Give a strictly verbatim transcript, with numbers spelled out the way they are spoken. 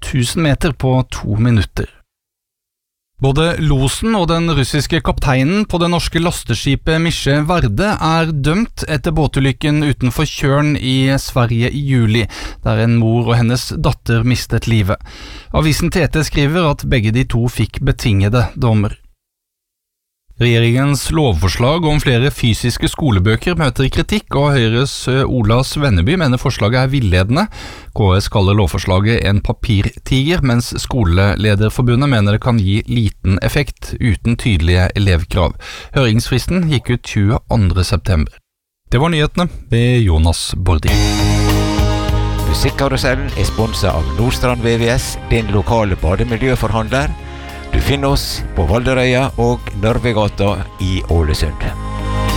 tusen meter på to minutter. Både losen og den russiske kapteinen på det norske lasteskipet Misje Varde er dømt etter båtulykken utenfor Tjørn i Sverige i juli, der en mor og hennes datter mistet livet. Avisen T T skriver at begge de to fikk betingede dommer. Regjeringens lovforslag om flere fysiske skolebøker møter kritikk, og Høyres Ola Svenneby mener forslaget er villedende. K S kaller lovforslaget en papirtiger, mens Skolelederforbundet mener det kan gi liten effekt uten tydelige elevkrav. Høringsfristen gikk ut tjueandre september. Det var nyhetene ved Jonas Bordi. Musikkarusellen er sponset av Nordstrand V V S, din lokale bademiljøforhandler. Du finner oss på Valderøya og Nørvegata i Ålesund.